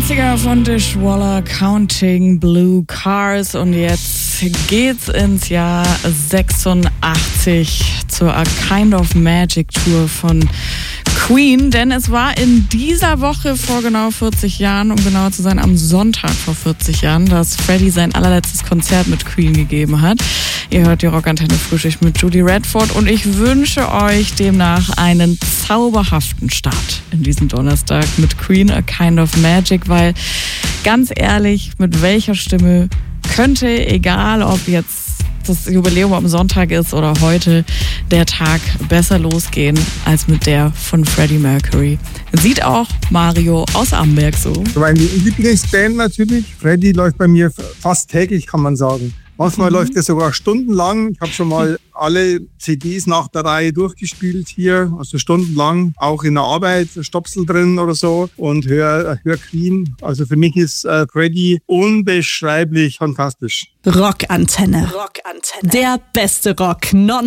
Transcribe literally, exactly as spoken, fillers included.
neunziger von Dishwalla, Counting Blue Cars. Und jetzt geht's ins Jahr sechsundachtzig zur A Kind of Magic Tour von Queen. Denn es war in dieser Woche vor genau vierzig Jahren, um genauer zu sein, am Sonntag vor vierzig Jahren, dass Freddie sein allerletztes Konzert mit Queen gegeben hat. Ihr hört die Rockantenne Frühschicht mit Judy Redford und ich wünsche euch demnach einen zauberhaften Start in diesen Donnerstag mit Queen, A Kind of Magic, weil ganz ehrlich, mit welcher Stimme könnte, egal ob jetzt das Jubiläum am Sonntag ist oder heute, der Tag besser losgehen als mit der von Freddie Mercury. Sieht auch Mario aus Amberg so. Meine Lieblingsband natürlich. Freddie läuft bei mir fast täglich, kann man sagen. Manchmal mhm. läuft er sogar stundenlang. Ich habe schon mal alle C Ds nach der Reihe durchgespielt hier, also stundenlang, auch in der Arbeit, Stopsel drin oder so und hör, hör Queen. Also für mich ist äh, Freddie unbeschreiblich fantastisch. Rockantenne. Rockantenne. Der beste Rock. Non